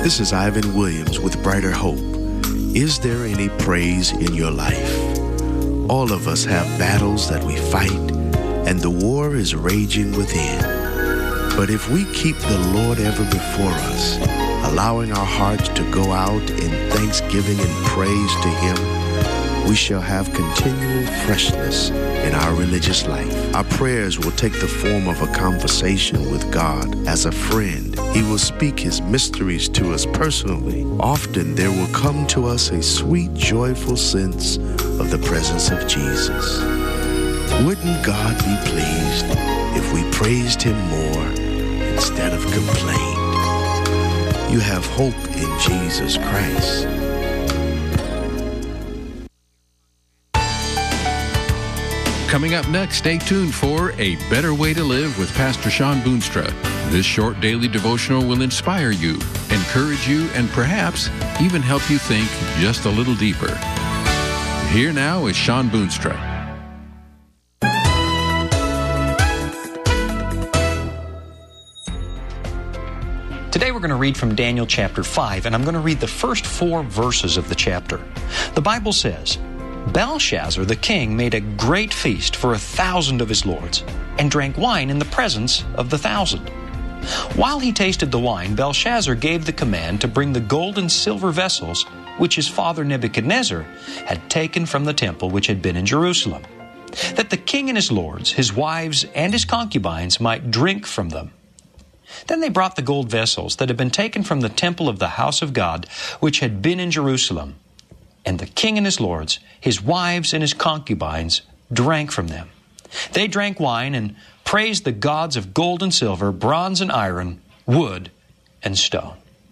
This is Ivan Williams with Brighter Hope. Is there any praise in your life? All of us have battles that we fight, and the war is raging within. But if we keep the Lord ever before us, allowing our hearts to go out in thanksgiving and praise to Him, we shall have continual freshness in our religious life. Our prayers will take the form of a conversation with God as a friend. He will speak His mysteries to us personally. Often there will come to us a sweet, joyful sense of the presence of Jesus. Wouldn't God be pleased if we praised Him more instead of complained? You have hope in Jesus Christ. Coming up next, stay tuned for A Better Way to Live with Pastor Sean Boonstra. This short daily devotional will inspire you, encourage you, and perhaps even help you think just a little deeper. Here now is Sean Boonstra. Today we're going to read from Daniel chapter 5, and I'm going to read the first 4 verses of the chapter. The Bible says, Belshazzar the king made a great feast for 1,000 of his lords, and drank wine in the presence of the 1,000. While he tasted the wine, Belshazzar gave the command to bring the gold and silver vessels which his father Nebuchadnezzar had taken from the temple which had been in Jerusalem, that the king and his lords, his wives, and his concubines might drink from them. Then they brought the gold vessels that had been taken from the temple of the house of God, which had been in Jerusalem. And the king and his lords, his wives and his concubines, drank from them. They drank wine and praised the gods of gold and silver, bronze and iron, wood and stone.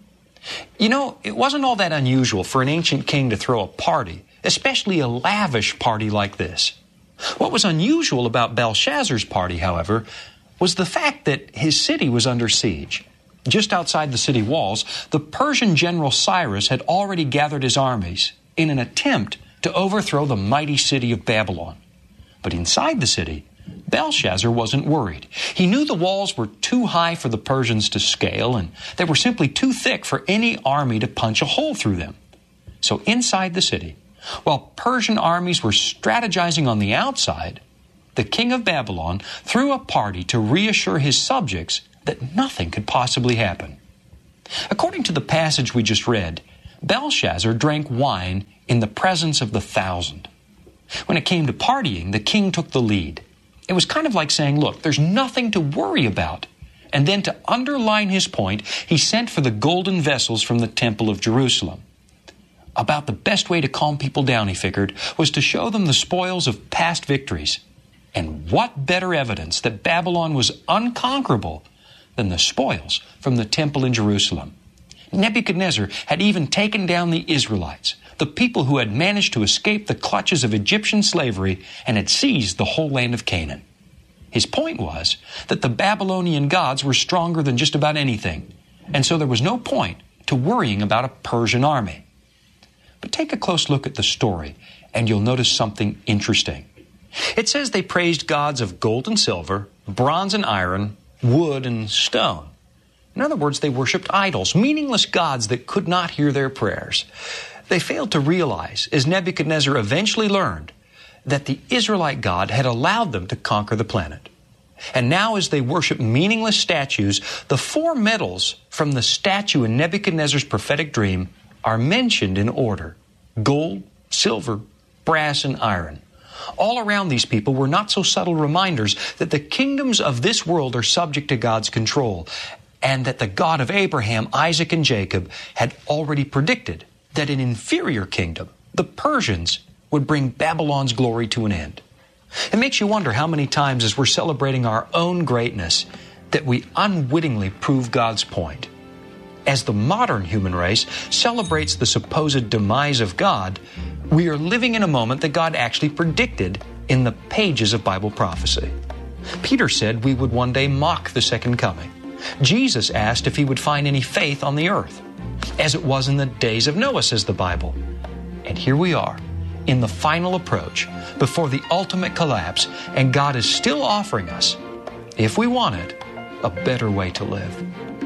You know, it wasn't all that unusual for an ancient king to throw a party, especially a lavish party like this. What was unusual about Belshazzar's party, however, was the fact that his city was under siege. Just outside the city walls, the Persian general Cyrus had already gathered his armies in an attempt to overthrow the mighty city of Babylon. But inside the city, Belshazzar wasn't worried. He knew the walls were too high for the Persians to scale, and they were simply too thick for any army to punch a hole through them. So inside the city, while Persian armies were strategizing on the outside, the king of Babylon threw a party to reassure his subjects that nothing could possibly happen. According to the passage we just read, Belshazzar drank wine in the presence of the 1,000. When it came to partying, the king took the lead. It was kind of like saying, look, there's nothing to worry about. And then to underline his point, he sent for the golden vessels from the temple of Jerusalem. About the best way to calm people down, he figured, was to show them the spoils of past victories. And what better evidence that Babylon was unconquerable than the spoils from the temple in Jerusalem? Nebuchadnezzar had even taken down the Israelites, the people who had managed to escape the clutches of Egyptian slavery and had seized the whole land of Canaan. His point was that the Babylonian gods were stronger than just about anything, and so there was no point to worrying about a Persian army. But take a close look at the story, and you'll notice something interesting. It says they praised gods of gold and silver, bronze and iron, wood and stone. In other words, they worshipped idols, meaningless gods that could not hear their prayers. They failed to realize, as Nebuchadnezzar eventually learned, that the Israelite God had allowed them to conquer the planet. And now as they worship meaningless statues, the 4 metals from the statue in Nebuchadnezzar's prophetic dream are mentioned in order: gold, silver, brass, and iron. All around these people were not so subtle reminders that the kingdoms of this world are subject to God's control, and that the God of Abraham, Isaac, and Jacob had already predicted that an inferior kingdom, the Persians, would bring Babylon's glory to an end. It makes you wonder how many times as we're celebrating our own greatness that we unwittingly prove God's point. As the modern human race celebrates the supposed demise of God, we are living in a moment that God actually predicted in the pages of Bible prophecy. Peter said we would one day mock the second coming. Jesus asked if he would find any faith on the earth, as it was in the days of Noah, says the Bible. And here we are, in the final approach, before the ultimate collapse, and God is still offering us, if we want it, a better way to live.